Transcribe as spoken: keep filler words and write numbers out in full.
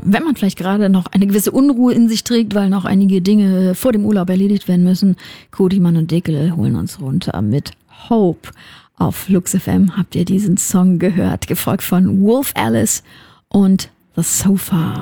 wenn man vielleicht gerade noch eine gewisse Unruhe in sich trägt, weil noch einige Dinge vor dem Urlaub erledigt werden müssen. Cody, Mann und Dickel holen uns runter mit Hope. Auf Lux F M habt ihr diesen Song gehört, gefolgt von Wolf Alice und The Sofa.